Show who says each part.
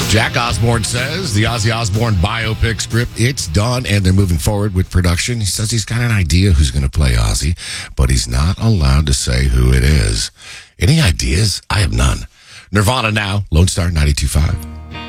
Speaker 1: Jack Osborne says the Ozzy Osbourne biopic script, it's done, and they're moving forward with production. He says he's got an idea who's going to play Ozzy, but he's not allowed to say who it is. Any ideas? I have none. Nirvana now, Lone Star 92.5.